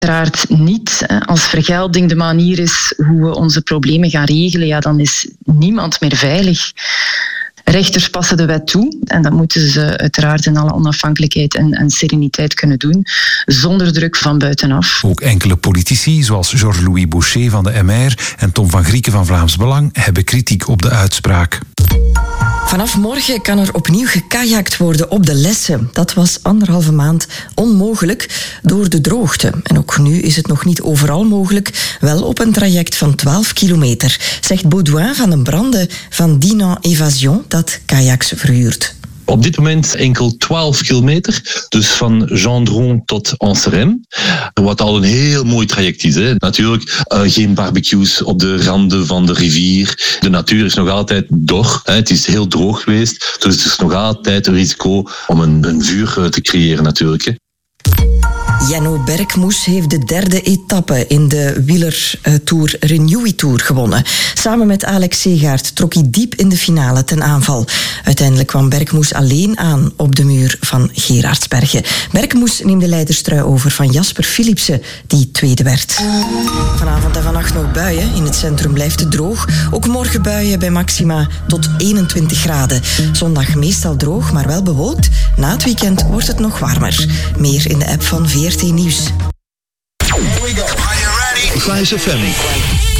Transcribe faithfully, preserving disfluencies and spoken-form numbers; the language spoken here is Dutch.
Uiteraard niet. Als vergelding de manier is hoe we onze problemen gaan regelen, ja, dan is niemand meer veilig. Rechters passen de wet toe en dat moeten ze uiteraard in alle onafhankelijkheid en, en sereniteit kunnen doen, zonder druk van buitenaf. Ook enkele politici, zoals Georges-Louis Boucher van de M R en Tom van Grieken van Vlaams Belang, hebben kritiek op de uitspraak. Vanaf morgen kan er opnieuw gekajakt worden op de Lesse. Dat was anderhalve maand onmogelijk door de droogte. En ook nu is het nog niet overal mogelijk, wel op een traject van twaalf kilometer, zegt Baudouin van den Brande van Dinan Evasion, dat kajaks verhuurt. Op dit moment enkel twaalf kilometer, dus van Gendron tot Anserem. Wat al een heel mooi traject is. Hè. Natuurlijk uh, geen barbecues op de randen van de rivier. De natuur is nog altijd dor. Hè. Het is heel droog geweest, dus het is nog altijd een risico om een, een vuur te creëren natuurlijk. Hè. Jenno Berkmoes heeft de derde etappe in de wielertour Renewy Tour gewonnen. Samen met Alex Segaert trok hij diep in de finale ten aanval. Uiteindelijk kwam Berkmoes alleen aan op de muur van Gerardsbergen. Berkmoes neemt de leiderstrui over van Jasper Philipsen, die tweede werd. Vanavond en vannacht nog buien. In het centrum blijft het droog. Ook morgen buien bij maxima tot eenentwintig graden. Zondag meestal droog, maar wel bewolkt. Na het weekend wordt het nog warmer. Meer in de app van V R T Nieuws. Here we go. Are you ready? Flash F M.